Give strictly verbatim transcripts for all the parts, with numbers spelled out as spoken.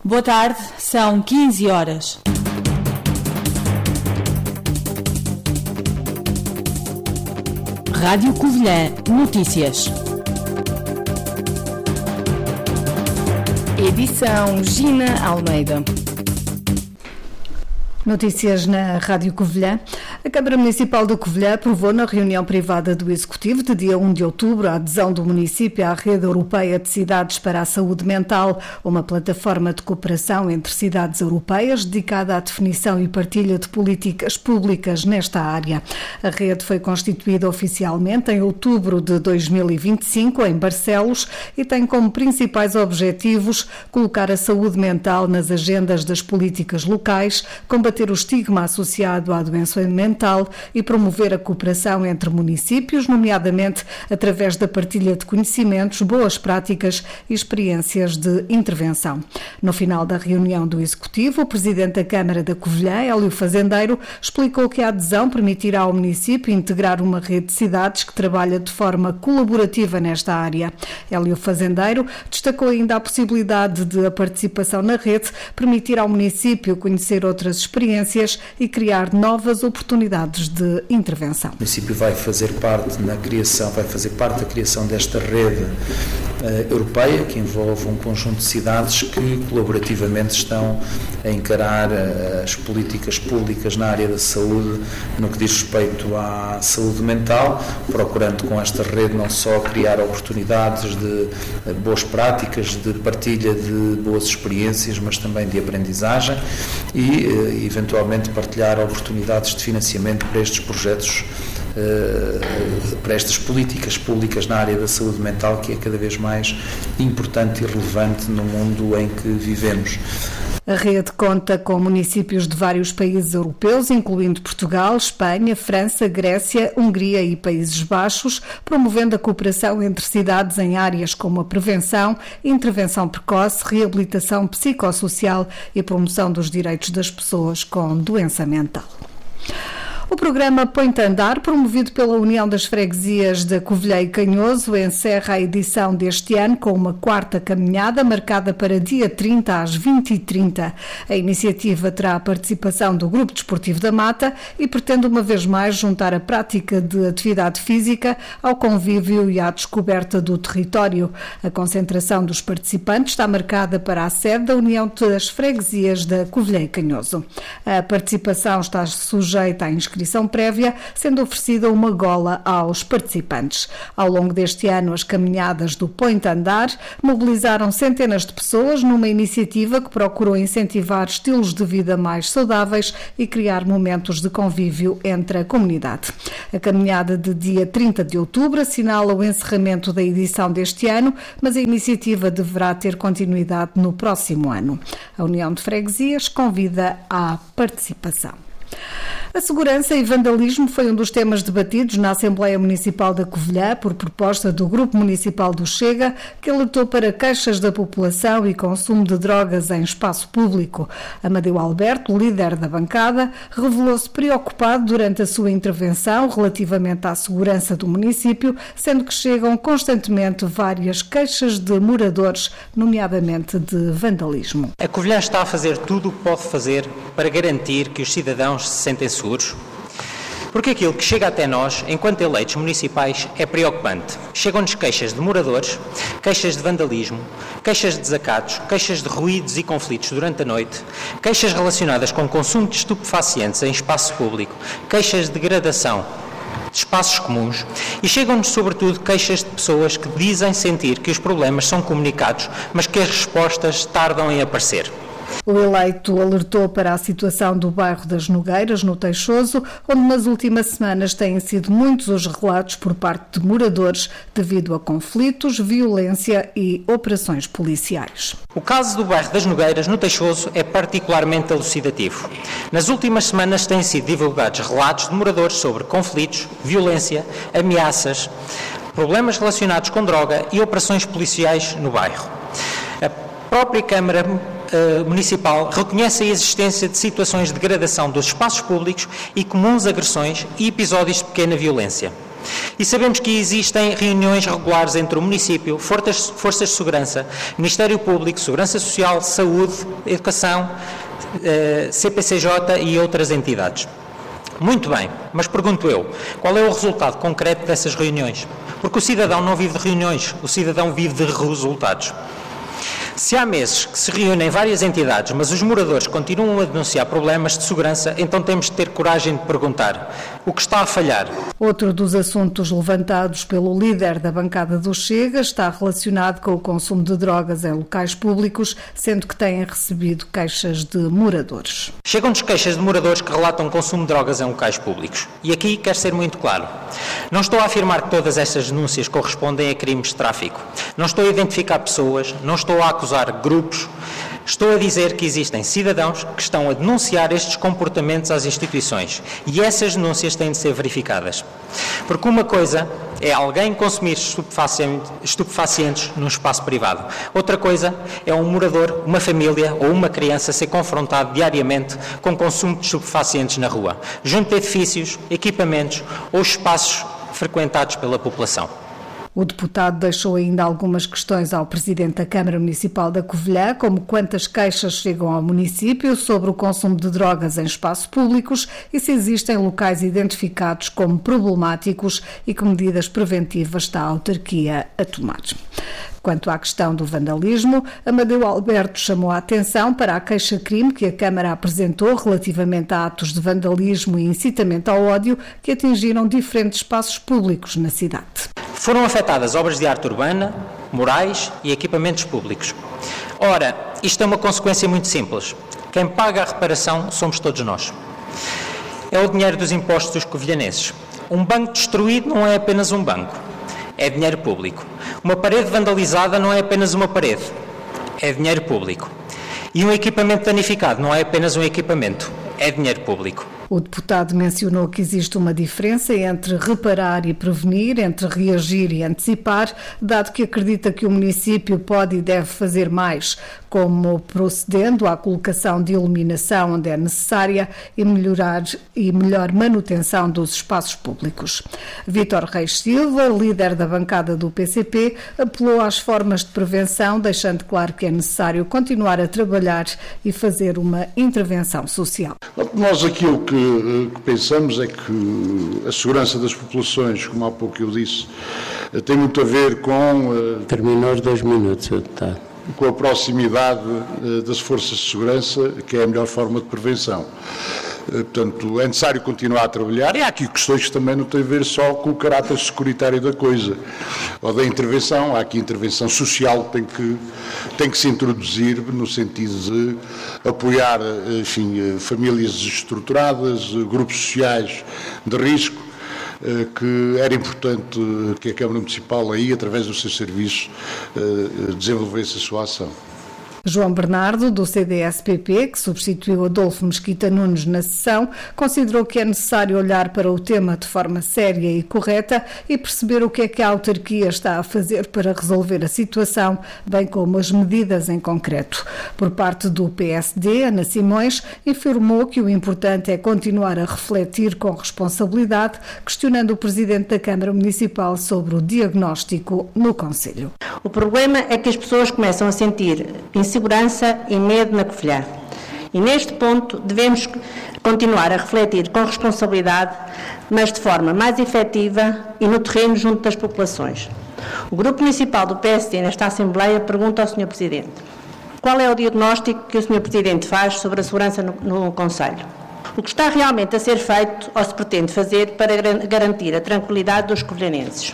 Boa tarde, são quinze horas. Rádio Covilhã Notícias. Edição Gina Almeida. Notícias na Rádio Covilhã. A Câmara Municipal de Covilhã aprovou na reunião privada do Executivo de dia um de outubro a adesão do município à Rede Europeia de Cidades para a Saúde Mental, uma plataforma de cooperação entre cidades europeias dedicada à definição e partilha de políticas públicas nesta área. A rede foi constituída oficialmente em outubro de dois mil e vinte e cinco em Barcelos e tem como principais objetivos colocar a saúde mental nas agendas das políticas locais, combater o estigma associado à doença mental e promover a cooperação entre municípios, nomeadamente através da partilha de conhecimentos, boas práticas e experiências de intervenção. No final da reunião do Executivo, o Presidente da Câmara da Covilhã, Hélio Fazendeiro, explicou que a adesão permitirá ao município integrar uma rede de cidades que trabalha de forma colaborativa nesta área. Hélio Fazendeiro destacou ainda a possibilidade de a participação na rede permitir ao município conhecer outras experiências e criar novas oportunidades de intervenção. O município vai fazer parte na criação, vai fazer parte da criação desta rede uh, europeia que envolve um conjunto de cidades que colaborativamente estão a encarar uh, as políticas públicas na área da saúde no que diz respeito à saúde mental, procurando com esta rede não só criar oportunidades de uh, boas práticas, de partilha de boas experiências, mas também de aprendizagem e uh, eventualmente partilhar oportunidades de financiamento para estes projetos, para estas políticas públicas na área da saúde mental, que é cada vez mais importante e relevante no mundo em que vivemos. A rede conta com municípios de vários países europeus, incluindo Portugal, Espanha, França, Grécia, Hungria e Países Baixos, promovendo a cooperação entre cidades em áreas como a prevenção, intervenção precoce, reabilitação psicossocial e promoção dos direitos das pessoas com doença mental. O programa Põe-te a Andar, promovido pela União das Freguesias da Covilhã e Canhoso, encerra a edição deste ano com uma quarta caminhada marcada para dia trinta às vinte e trinta. A iniciativa terá a participação do Grupo Desportivo da Mata e pretende uma vez mais juntar a prática de atividade física ao convívio e à descoberta do território. A concentração dos participantes está marcada para a sede da União das Freguesias da Covilhã e Canhoso. A participação está sujeita à inscrição inscrição prévia, sendo oferecida uma gola aos participantes. Ao longo deste ano, as caminhadas do Põe-te a Andar mobilizaram centenas de pessoas numa iniciativa que procurou incentivar estilos de vida mais saudáveis e criar momentos de convívio entre a comunidade. A caminhada de dia trinta de outubro assinala o encerramento da edição deste ano, mas a iniciativa deverá ter continuidade no próximo ano. A União de Freguesias convida à participação. A segurança e vandalismo foi um dos temas debatidos na Assembleia Municipal da Covilhã por proposta do Grupo Municipal do Chega, que alertou para queixas da população e consumo de drogas em espaço público. Amadeu Alberto, líder da bancada, revelou-se preocupado durante a sua intervenção relativamente à segurança do município, sendo que chegam constantemente várias queixas de moradores, nomeadamente de vandalismo. A Covilhã está a fazer tudo o que pode fazer para garantir que os cidadãos se sentem seguros, porque aquilo que chega até nós, enquanto eleitos municipais, é preocupante. Chegam-nos queixas de moradores, queixas de vandalismo, queixas de desacatos, queixas de ruídos e conflitos durante a noite, queixas relacionadas com o consumo de estupefacientes em espaço público, queixas de degradação de espaços comuns e chegam-nos sobretudo queixas de pessoas que dizem sentir que os problemas são comunicados, mas que as respostas tardam em aparecer. O eleito alertou para a situação do bairro das Nogueiras, no Teixoso, onde nas últimas semanas têm sido muitos os relatos por parte de moradores devido a conflitos, violência e operações policiais. O caso do bairro das Nogueiras, no Teixoso, é particularmente elucidativo. Nas últimas semanas têm sido divulgados relatos de moradores sobre conflitos, violência, ameaças, problemas relacionados com droga e operações policiais no bairro. A própria Câmara uh, Municipal reconhece a existência de situações de degradação dos espaços públicos e comuns agressões e episódios de pequena violência. E sabemos que existem reuniões regulares entre o município, forças, forças de segurança, Ministério Público, Segurança Social, Saúde, Educação, eh, C P C J e outras entidades. Muito bem, mas pergunto eu, qual é o resultado concreto dessas reuniões? Porque o cidadão não vive de reuniões, o cidadão vive de resultados. Se há meses que se reúnem várias entidades, mas os moradores continuam a denunciar problemas de segurança, então temos de ter coragem de perguntar: o que está a falhar? Outro dos assuntos levantados pelo líder da bancada do Chega está relacionado com o consumo de drogas em locais públicos, sendo que têm recebido queixas de moradores. Chegam-nos queixas de moradores que relatam o consumo de drogas em locais públicos. E aqui quero ser muito claro. Não estou a afirmar que todas estas denúncias correspondem a crimes de tráfico. Não estou a identificar pessoas, não estou a acusar grupos. Estou a dizer que existem cidadãos que estão a denunciar estes comportamentos às instituições e essas denúncias têm de ser verificadas. Porque uma coisa é alguém consumir estupefacientes, estupefacientes num espaço privado. Outra coisa é um morador, uma família ou uma criança ser confrontado diariamente com consumo de estupefacientes na rua, junto de edifícios, equipamentos ou espaços frequentados pela população. O deputado deixou ainda algumas questões ao presidente da Câmara Municipal da Covilhã, como quantas queixas chegam ao município sobre o consumo de drogas em espaços públicos e se existem locais identificados como problemáticos e que medidas preventivas está a autarquia a tomar. Quanto à questão do vandalismo, Amadeu Alberto chamou a atenção para a queixa-crime que a Câmara apresentou relativamente a atos de vandalismo e incitamento ao ódio que atingiram diferentes espaços públicos na cidade. Foram afetadas obras de arte urbana, morais e equipamentos públicos. Ora, isto é uma consequência muito simples. Quem paga a reparação somos todos nós. É o dinheiro dos impostos dos covilhanenses. Um banco destruído não é apenas um banco, é dinheiro público. Uma parede vandalizada não é apenas uma parede, é dinheiro público. E um equipamento danificado não é apenas um equipamento, é dinheiro público. O deputado mencionou que existe uma diferença entre reparar e prevenir, entre reagir e antecipar, dado que acredita que o município pode e deve fazer mais, como procedendo à colocação de iluminação onde é necessária e melhorar e melhor manutenção dos espaços públicos. Vítor Reis Silva, líder da bancada do P C P, apelou às formas de prevenção, deixando claro que é necessário continuar a trabalhar e fazer uma intervenção social. Nós aquilo que que pensamos é que a segurança das populações, como há pouco eu disse, tem muito a ver com... Terminou os dois minutos, deputado. Com a proximidade das forças de segurança, que é a melhor forma de prevenção. Portanto, é necessário continuar a trabalhar e há aqui questões que também não têm a ver só com o caráter securitário da coisa ou da intervenção. Há aqui intervenção social que tem que, tem que se introduzir no sentido de apoiar, enfim, famílias desestruturadas, grupos sociais de risco, que era importante que a Câmara Municipal aí, através dos seus serviços, desenvolvesse a sua ação. João Bernardo, do C D S P P, que substituiu Adolfo Mesquita Nunes na sessão, considerou que é necessário olhar para o tema de forma séria e correta e perceber o que é que a autarquia está a fazer para resolver a situação, bem como as medidas em concreto. Por parte do P S D, Ana Simões informou que o importante é continuar a refletir com responsabilidade, questionando o Presidente da Câmara Municipal sobre o diagnóstico no Conselho. O problema é que as pessoas começam a sentir insegurança e medo na Covilhã. E neste ponto devemos continuar a refletir com responsabilidade, mas de forma mais efetiva e no terreno junto das populações. O Grupo Municipal do P S D nesta Assembleia pergunta ao senhor Presidente: qual é o diagnóstico que o senhor Presidente faz sobre a segurança no, no Conselho? O que está realmente a ser feito ou se pretende fazer para garantir a tranquilidade dos covilhanenses?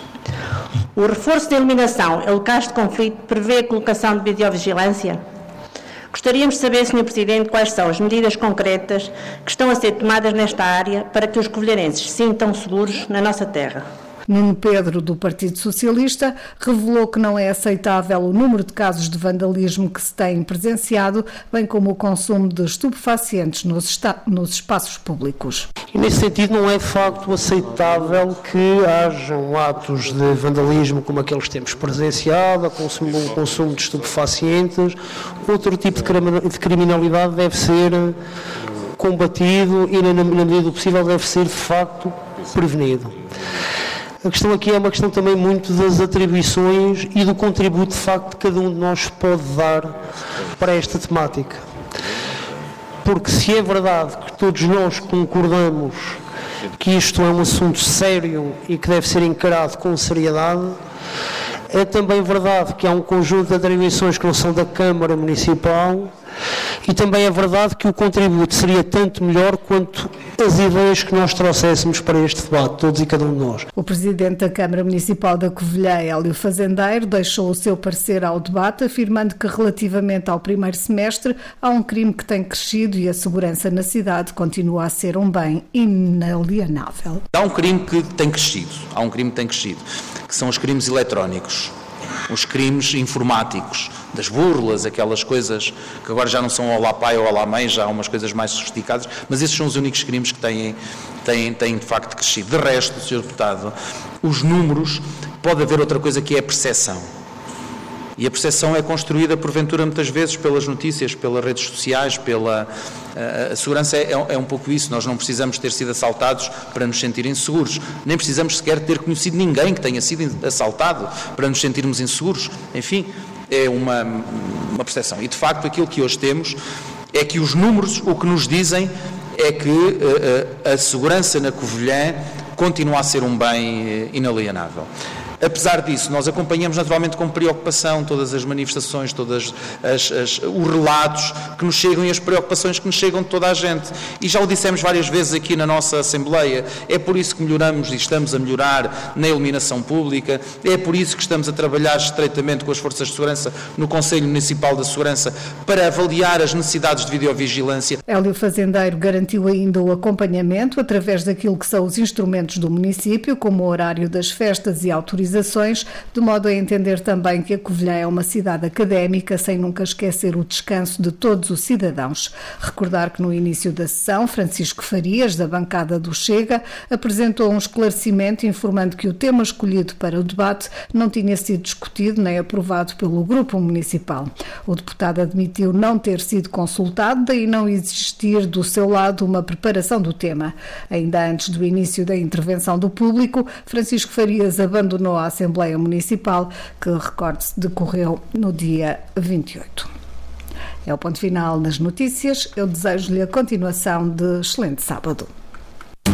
O reforço da iluminação em locais de conflito prevê a colocação de videovigilância? Gostaríamos de saber, senhor Presidente, quais são as medidas concretas que estão a ser tomadas nesta área para que os covilhanenses se sintam seguros na nossa terra. Nuno Pedro, do Partido Socialista, revelou que não é aceitável o número de casos de vandalismo que se tem presenciado, bem como o consumo de estupefacientes nos, esta- nos espaços públicos. E nesse sentido não é de facto aceitável que hajam atos de vandalismo como aqueles que temos presenciado, o consumo, o consumo de estupefacientes. Outro tipo de crime- de criminalidade deve ser combatido e, na, na medida do possível, deve ser de facto prevenido. A questão aqui é uma questão também muito das atribuições e do contributo de facto que cada um de nós pode dar para esta temática. Porque se é verdade que todos nós concordamos que isto é um assunto sério e que deve ser encarado com seriedade, é também verdade que há um conjunto de atribuições que não são da Câmara Municipal e também é verdade que o contributo seria tanto melhor quanto as ideias que nós trouxéssemos para este debate, todos e cada um de nós. O Presidente da Câmara Municipal da Covilhã, Hélio Fazendeiro, deixou o seu parecer ao debate, afirmando que relativamente ao primeiro semestre há um crime que tem crescido e a segurança na cidade continua a ser um bem inalienável. Há um crime que tem crescido, há um crime que tem crescido, que são os crimes eletrónicos. Os crimes informáticos, das burlas, aquelas coisas que agora já não são olá pai ou olá mãe, já há umas coisas mais sofisticadas, mas esses são os únicos crimes que têm, têm, têm de facto crescido. De resto, senhor Deputado, os números, pode haver outra coisa que é a percepção. E a percepção é construída, porventura, muitas vezes pelas notícias, pelas redes sociais, pela... A, a segurança é, é um pouco isso. Nós não precisamos ter sido assaltados para nos sentir inseguros. Nem precisamos sequer ter conhecido ninguém que tenha sido assaltado para nos sentirmos inseguros. Enfim, é uma, uma percepção. E, de facto, aquilo que hoje temos é que os números, o que nos dizem é que a, a, a segurança na Covilhã continua a ser um bem inalienável. Apesar disso, nós acompanhamos naturalmente com preocupação todas as manifestações, todos os relatos que nos chegam e as preocupações que nos chegam de toda a gente. E já o dissemos várias vezes aqui na nossa Assembleia, é por isso que melhoramos e estamos a melhorar na iluminação pública, é por isso que estamos a trabalhar estreitamente com as forças de segurança no Conselho Municipal da Segurança para avaliar as necessidades de videovigilância. Hélio Fazendeiro garantiu ainda o acompanhamento através daquilo que são os instrumentos do município, como o horário das festas e autorizações, de modo a entender também que a Covilhã é uma cidade académica, sem nunca esquecer o descanso de todos os cidadãos. Recordar que no início da sessão, Francisco Farias, da bancada do Chega, apresentou um esclarecimento informando que o tema escolhido para o debate não tinha sido discutido nem aprovado pelo Grupo Municipal. O deputado admitiu não ter sido consultado, daí não existir do seu lado uma preparação do tema. Ainda antes do início da intervenção do público, Francisco Farias abandonou a Assembleia Municipal, que, recorde-se, decorreu no dia vinte e oito. É o ponto final nas notícias. Eu desejo-lhe a continuação de excelente sábado.